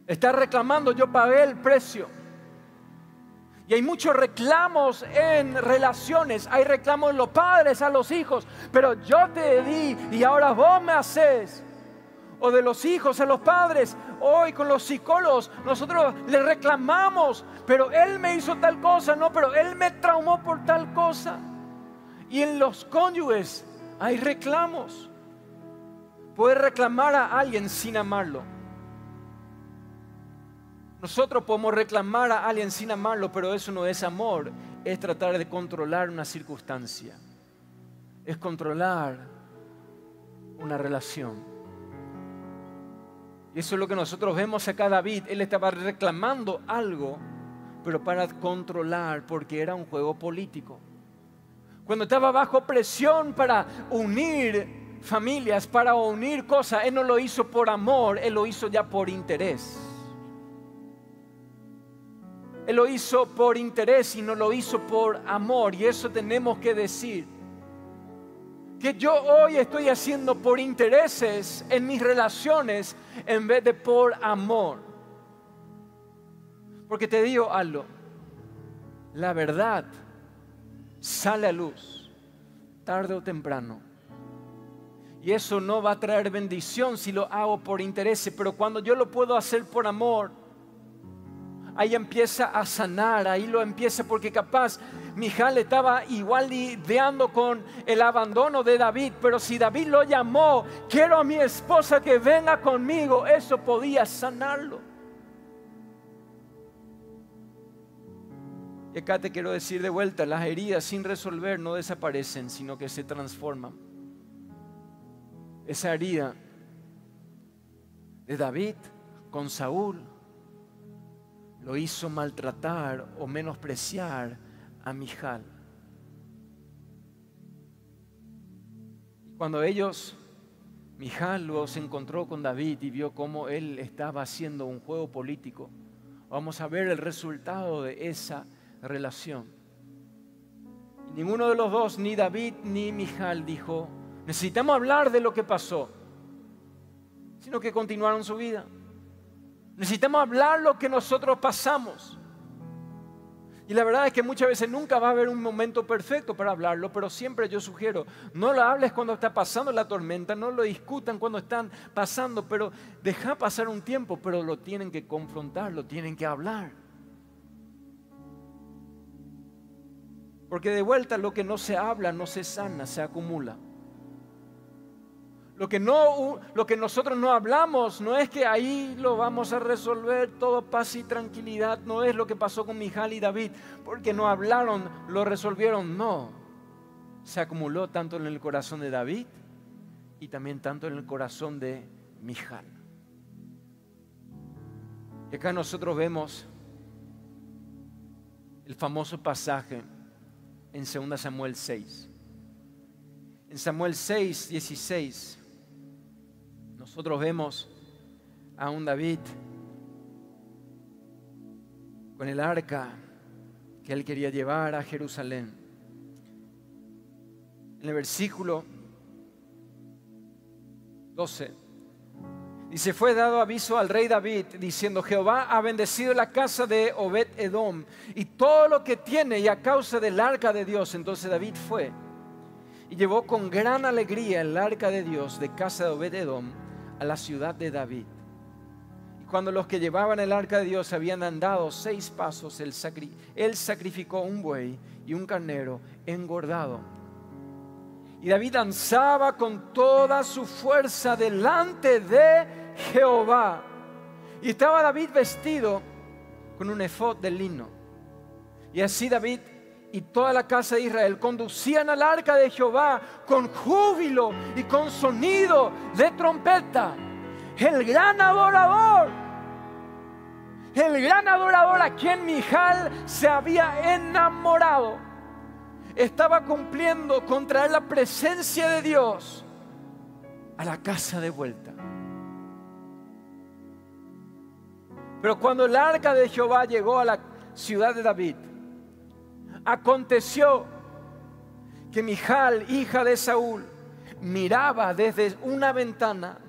Está reclamando, yo pagué el precio. Y hay muchos reclamos en relaciones. Hay reclamos de los padres a los hijos. Pero yo te di y ahora vos me haces. O de los hijos a los padres. Hoy con los psicólogos nosotros le reclamamos. Pero él me hizo tal cosa. No, pero él me traumó por tal cosa. Y en los cónyuges hay reclamos. Puedes reclamar a alguien sin amarlo. Nosotros podemos reclamar a alguien sin amarlo, pero eso no es amor. Es tratar de controlar una circunstancia. Es controlar una relación. Y eso es lo que nosotros vemos acá David. Él estaba reclamando algo, pero para controlar, porque era un juego político. Cuando estaba bajo presión para unir familias, para unir cosas, él no lo hizo por amor, él lo hizo ya por interés. Él lo hizo por interés y no lo hizo por amor. Y eso tenemos que decir. Que yo hoy estoy haciendo por intereses en mis relaciones en vez de por amor. Porque te digo algo. La verdad sale a luz tarde o temprano. Y eso no va a traer bendición si lo hago por intereses. Pero cuando yo lo puedo hacer por amor, ahí empieza a sanar, ahí lo empieza, porque capaz Mijal estaba igual lidiando con el abandono de David, pero si David lo llamó, quiero a mi esposa que venga conmigo, eso podía sanarlo. Y acá te quiero decir de vuelta, las heridas sin resolver no desaparecen, sino que se transforman. Esa herida de David con Saúl lo hizo maltratar o menospreciar a Mijal. Cuando Mijal luego se encontró con David y vio cómo él estaba haciendo un juego político, vamos a ver el resultado de esa relación. Y ninguno de los dos, ni David ni Mijal, dijo, necesitamos hablar de lo que pasó, sino que continuaron su vida. Necesitamos hablar lo que nosotros pasamos. Y la verdad es que muchas veces nunca va a haber un momento perfecto para hablarlo, pero siempre yo sugiero, no lo hables cuando está pasando la tormenta, no lo discutan cuando están pasando, pero deja pasar un tiempo, pero lo tienen que confrontar, lo tienen que hablar. Porque de vuelta lo que no se habla no se sana, se acumula. Lo que nosotros no hablamos no es que ahí lo vamos a resolver todo paz y tranquilidad. No es lo que pasó con Mijal y David. Porque no hablaron, lo resolvieron. No. Se acumuló tanto en el corazón de David y también tanto en el corazón de Mijal. Y acá nosotros vemos el famoso pasaje en 2 Samuel 6. En Samuel 6, 16... nosotros vemos a un David con el arca que él quería llevar a Jerusalén. En el versículo 12 dice: fue dado aviso al rey David diciendo: Jehová ha bendecido la casa de Obed-Edom y todo lo que tiene, y a causa del arca de Dios. Entonces David fue y llevó con gran alegría el arca de Dios de casa de Obed-Edom a la ciudad de David. Y cuando los que llevaban el arca de Dios habían andado 6 pasos, él sacrificó un buey y un carnero engordado. Y David danzaba con toda su fuerza delante de Jehová. Y estaba David vestido con un efod de lino. Y así David y toda la casa de Israel conducían al arca de Jehová con júbilo y con sonido de trompeta. El gran adorador a quien Mijal se había enamorado, estaba cumpliendo con traer la presencia de Dios a la casa de vuelta. Pero cuando el arca de Jehová llegó a la ciudad de David, aconteció que Mijal, hija de Saúl, miraba desde una ventana